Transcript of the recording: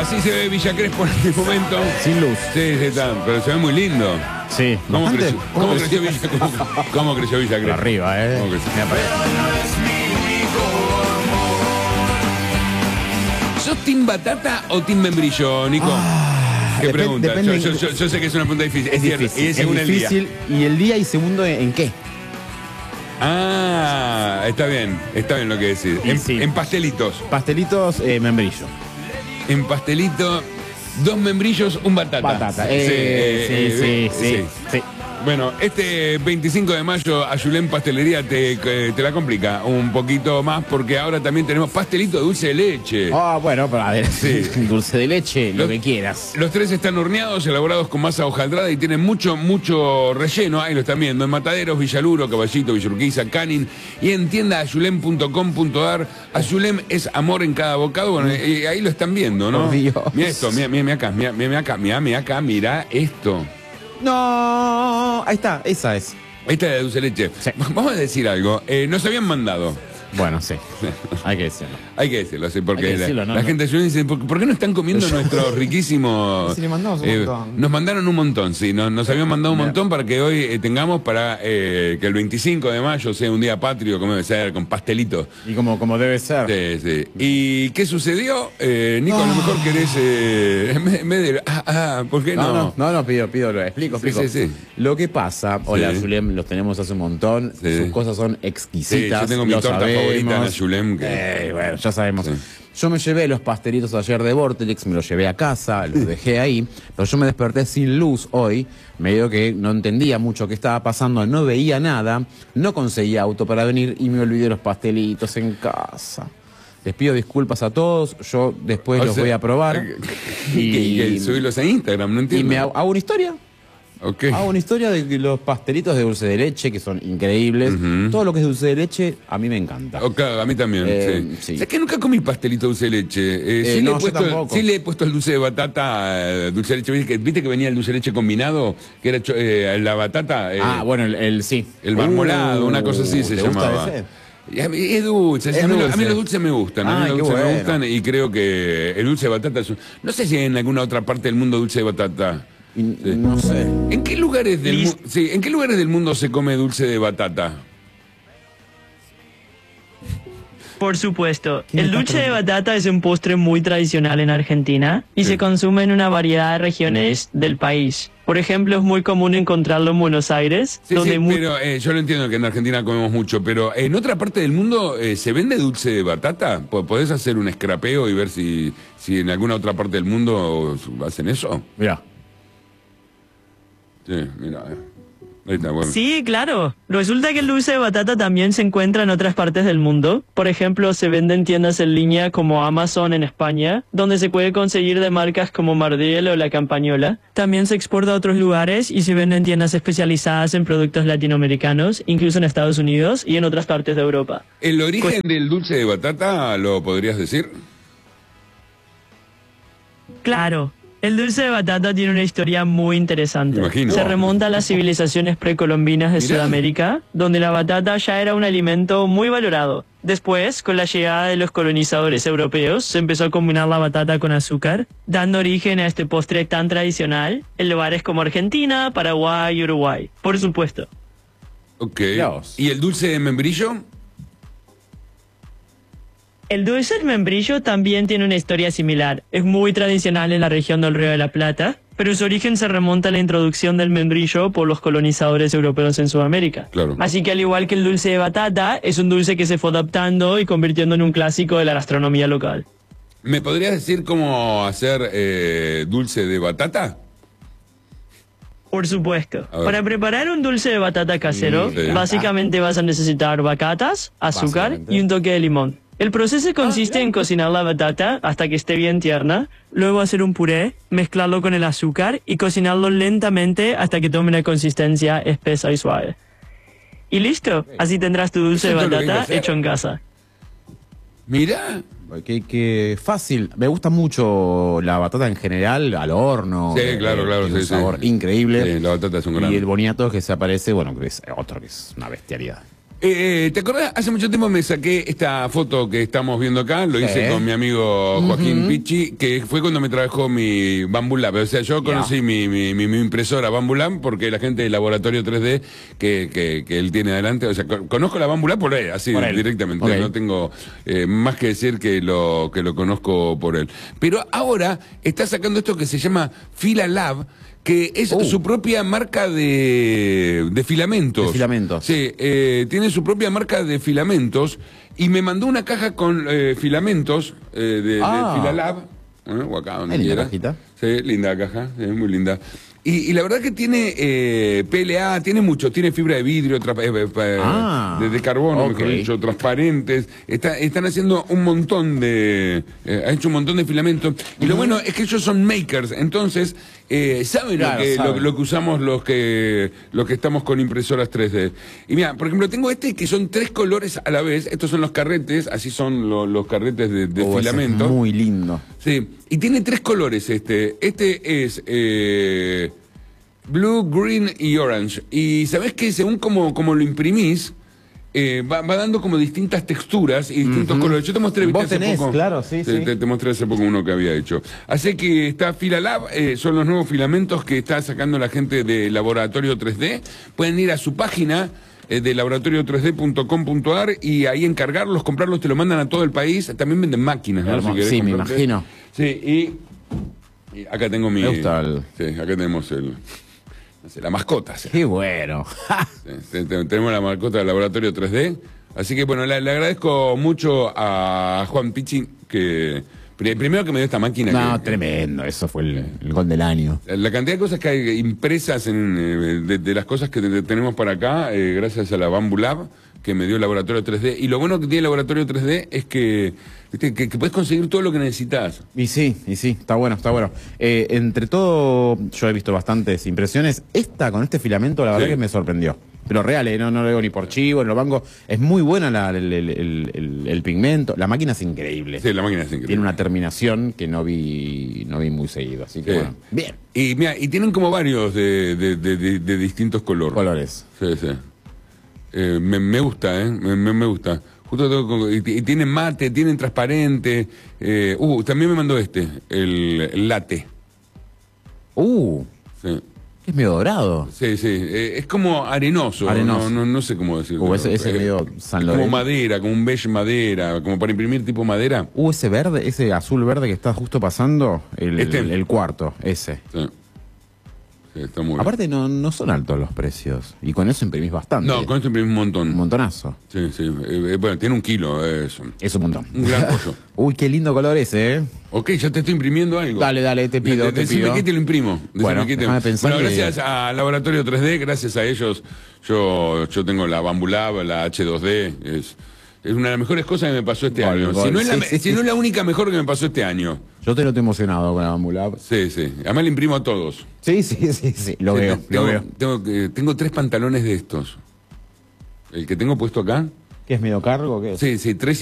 Así se ve Villa Crespo en este momento. Sin luz. Sí, sí, está, pero se ve muy lindo. Sí. ¿Cómo Bastante. cómo creció Villa Crespo? Arriba, ¿Cómo creció? Me aparece. ¿Sos Team Batata o Team Membrillo, Nico? ¿Qué pregunta? depende Yo sé que es una pregunta difícil. Es cierto, difícil. y es según el día. difícil. ¿Y el día y segundo en qué? Ah, está bien lo que decís. Sí. En pastelitos. Pastelitos, membrillo. En pastelito, 2 membrillos, un batata. Batata. Sí. Bueno, este 25 de mayo, Ayulén Pastelería te la complica un poquito más porque ahora también tenemos pastelito de dulce de leche. Ah, bueno, pero a ver, Sí. dulce de leche, lo Los- que quieras. Los 3 están horneados, elaborados con masa hojaldrada y tienen mucho relleno. Ahí lo están viendo. En Mataderos, Villaluro, Caballito, Villurquiza, Canin y en tienda ayulem.com.ar. Ayulem es amor en cada bocado. Bueno, y ahí lo están viendo, ¿no? Por Dios. Mira esto, mira acá, mira esto. No, ahí está, esa es. Esta es de dulce de leche. Sí. Vamos a decir algo. Nos habían mandado. Bueno, sí, hay que decirlo. Hay que decirlo, sí, porque Hay que decirlo, la ¿no? gente de Ayulem dice, ¿por qué no están comiendo nuestros riquísimos? Sí, le mandamos un montón. Nos mandaron un montón, sí, nos habían mandado un montón para que hoy tengamos para que el 25 de mayo sea un día patrio, como debe ser, con pastelitos. Y como debe ser. Sí, sí. ¿Y qué sucedió? Nico, a lo mejor querés, en vez de... ¿por qué no? No, pido, lo explico. Sí. Lo que pasa, hola, Sí. Zulem, los tenemos hace un montón, Sí. sus cosas son Sí, exquisitas. yo tengo mi lo torta sabemos. favorita en Ayulem. Bueno, ya sabemos. Sí. Yo me llevé los pastelitos ayer de Vortex, me los llevé a casa, los dejé ahí, pero yo me desperté sin luz hoy, medio que no entendía mucho qué estaba pasando, no veía nada, no conseguía auto para venir y me olvidé los pastelitos en casa. Les pido disculpas a todos, yo después O los sea, voy a probar. Y subirlos a Instagram, no Y entiendo. me hago una historia. Ok. Hago una historia de los pastelitos de dulce de leche, que son increíbles. Todo lo que es dulce de leche, a mí me encanta. Ok, a mí también, sí. ¿Sabes que nunca comí pastelito de dulce de leche? Sí, no, yo tampoco. sí le he puesto el dulce de batata, dulce de leche. ¿Viste que venía el dulce de leche combinado? Que era la batata. Bueno, el sí. El marmolado, una cosa así se ¿te gusta llamaba. ese? Y a mí es dulce, Es a mí dulce. los dulces me gustan, a mí Ay, los qué dulces me bueno. gustan y creo que el dulce de batata es no sé si en alguna otra parte del mundo dulce de batata. No sé. ¿En qué lugares ¿en qué lugares del mundo se come dulce de batata? Por supuesto, el dulce de batata es un postre muy tradicional en Argentina y se consume en una variedad de regiones del país. Por ejemplo, es muy común encontrarlo en Buenos Aires, Sí, donde pero yo lo entiendo que en Argentina comemos mucho, pero en otra parte del mundo ¿se vende dulce de batata? ¿Podés hacer un escrapeo y ver si en alguna otra parte del mundo hacen eso? Mira. Sí, mira. Ahí está, bueno. Sí, claro. Resulta que el dulce de batata también se encuentra en otras partes del mundo. Por ejemplo, se vende en tiendas en línea como Amazon en España, donde se puede conseguir de marcas como Mardiel o La Campañola. También se exporta a otros lugares y se vende en tiendas especializadas en productos latinoamericanos, incluso en Estados Unidos y en otras partes de Europa. ¿El origen del dulce de batata lo podrías decir? Claro. El dulce de batata tiene una historia muy interesante. Me imagino. Se remonta a las civilizaciones precolombinas de Mirá. Sudamérica, donde la batata ya era un alimento muy valorado. Después, con la llegada de los colonizadores europeos, se empezó a combinar la batata con azúcar, dando origen a este postre tan tradicional en lugares como Argentina, Paraguay y Uruguay. Por supuesto. Ok. Dios. ¿Y el dulce de membrillo? El dulce de membrillo también tiene una historia similar. Es muy tradicional en la región del Río de la Plata, pero su origen se remonta a la introducción del membrillo por los colonizadores europeos en Sudamérica. Claro. Así que al igual que el dulce de batata, es un dulce que se fue adaptando y convirtiendo en un clásico de la gastronomía local. ¿Me podrías decir cómo hacer dulce de batata? Por supuesto. A ver. Para preparar un dulce de batata casero, Sí. básicamente vas a necesitar batatas, azúcar Básicamente. y un toque de limón. El proceso consiste en cocinar la batata hasta que esté bien tierna, luego hacer un puré, mezclarlo con el azúcar y cocinarlo lentamente hasta que tome una consistencia espesa y suave. Y listo, así tendrás tu dulce de Eso es todo lo que hay que batata hacer. hecho en casa. Mira. Que fácil. Me gusta mucho la batata en general, al horno. Sí, claro, tiene un sí, sabor sí. increíble. Sí, la batata es un gran. Y el boniato que se aparece, bueno, que es otro que es una bestialidad. ¿Te acordás? Hace mucho tiempo me saqué esta foto que estamos viendo acá, lo hice con mi amigo Joaquín Pichi, que fue cuando me trabajó mi Bambu Lab. O sea, yo conocí mi impresora Bambu Lab porque la gente del laboratorio 3D que él tiene adelante, o sea, conozco la Bambu Lab por él, así directamente. Okay. No tengo más que decir que lo conozco por él. Pero ahora está sacando esto que se llama Fila Lab, que es su propia marca de filamentos. De filamentos. Sí, tiene su propia marca de filamentos y me mandó una caja con filamentos de Filalab, o acá donde quiera. Cajita. Sí, linda caja, muy linda. Y la verdad que tiene PLA, tiene mucho, tiene fibra de vidrio, de carbono, mejor dicho, transparentes. Están haciendo un montón ha hecho un montón de filamentos. Y lo bueno es que ellos son makers, entonces saben, lo que usamos los que estamos con impresoras 3D. Y mira, por ejemplo, tengo que son 3 colores a la vez. Estos son los carretes, así son los carretes de filamento. Es muy lindo. Sí, y tiene 3 colores este. Este es blue, green y orange. Y sabés que según como lo imprimís, va dando como distintas texturas y distintos colores. Yo te mostré hace poco. Claro, sí, sí. Te mostré hace poco uno que había hecho. Así que está Filalab, son los nuevos filamentos que está sacando la gente de Laboratorio 3D. Pueden ir a su página de laboratorio3d.com.ar y ahí encargarlos, comprarlos, te lo mandan a todo el país. También venden máquinas, ¿no? Si sí, me imagino. Sí, y acá tengo mi... Me gusta sí, acá tenemos la mascota. Qué bueno. Sí, tenemos la mascota del Laboratorio 3D. Así que bueno, le agradezco mucho a Juan Pichi que... Primero que me dio esta máquina. No, tremendo, eso fue el gol del año. La cantidad de cosas que hay impresas de las cosas que tenemos para acá, gracias a la Bambu Lab, que me dio el Laboratorio 3D. Y lo bueno que tiene el Laboratorio 3D es que puedes conseguir todo lo que necesitas. Y sí, está bueno, está bueno. Entre todo, yo he visto bastantes impresiones. Con este filamento, la verdad que me sorprendió. Pero real, no lo digo ni por chivo, ni lo banco. Es muy buena el pigmento. La máquina es increíble. Sí, la máquina es increíble. Tiene una terminación que no vi muy seguido. Así que bueno, bien. Y mira, y tienen como varios de distintos colores. Sí. Me gusta, me gusta. Justo y tienen mate, tienen transparente. También me mandó el latte. Sí. Es medio dorado. Sí, es como arenoso. No sé cómo decirlo. Ese medio San Lorenzo. Como madera, como un beige madera, como para imprimir tipo madera. Ese verde, ese azul verde que está justo pasando, el cuarto, ese. Sí, está muy Aparte no son altos los precios. Y con eso imprimís bastante. No, con eso imprimís un montón. Un montonazo. Sí. Bueno, tiene 1 kilo. Es un montón. Un gran pollo. Uy, qué lindo color ese, ¿eh? Ok, ya te estoy imprimiendo algo. Dale, te pido. Decime qué te lo imprimo. Bueno, gracias a Laboratorio 3D, gracias a ellos, yo tengo la Bambu Lab, la H2D, es una de las mejores cosas que me pasó este año. Si no es la única mejor que me pasó este año. Yo te lo estoy emocionado con la Bambu Lab. Sí. Además le imprimo a todos. Sí. Lo veo. Tengo 3 pantalones de estos. El que tengo puesto acá. ¿Qué es medio cargo? ¿Qué es? Sí, 3